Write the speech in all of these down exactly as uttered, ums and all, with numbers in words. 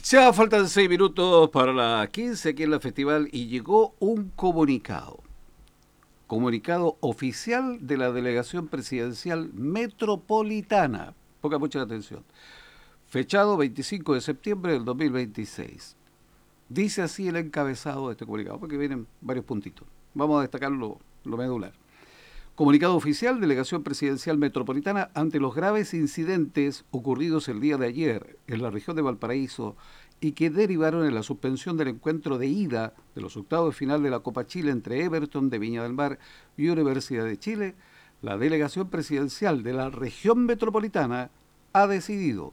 Ya faltan seis minutos para las quince aquí en la festival y llegó un comunicado. Comunicado oficial de la Delegación Presidencial Metropolitana. Ponga mucha atención. Fechado veinticinco de septiembre del dos mil veintiséis. Dice así el encabezado de este comunicado, porque vienen varios puntitos. Vamos a destacar lo, lo medular. Comunicado oficial, Delegación Presidencial Metropolitana, ante los graves incidentes ocurridos el día de ayer en la región de Valparaíso y que derivaron en la suspensión del encuentro de ida de los octavos de final de la Copa Chile entre Everton de Viña del Mar y Universidad de Chile, la Delegación Presidencial de la región metropolitana ha decidido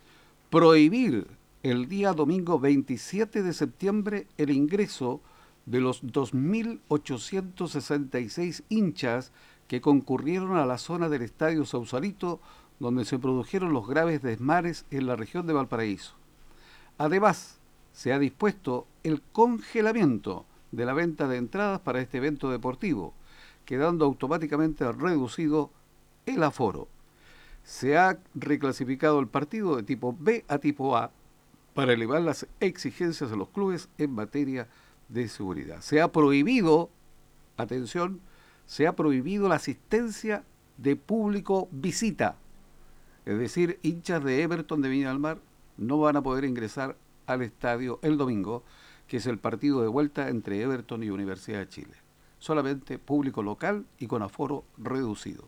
prohibir el día domingo veintisiete de septiembre el ingreso de los dos mil ochocientos sesenta y seis hinchas que concurrieron a la zona del Estadio Sausalito, donde se produjeron los graves desmares en la región de Valparaíso. Además, se ha dispuesto el congelamiento de la venta de entradas para este evento deportivo, quedando automáticamente reducido el aforo. Se ha reclasificado el partido de tipo B a tipo A para elevar las exigencias de los clubes en materia de seguridad. Se ha prohibido, atención, se ha prohibido la asistencia de público visita. Es decir, hinchas de Everton de Viña del Mar no van a poder ingresar al estadio el domingo, que es el partido de vuelta entre Everton y Universidad de Chile. Solamente público local y con aforo reducido.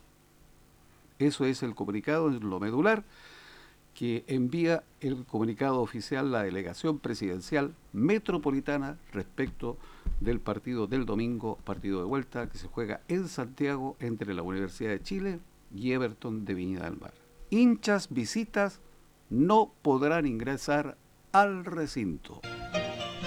Eso es el comunicado en lo medular que envía el comunicado oficial la Delegación Presidencial Metropolitana respecto del partido del domingo, partido de vuelta, que se juega en Santiago entre la Universidad de Chile y Everton de Viña del Mar. Hinchas, visitas no podrán ingresar al recinto.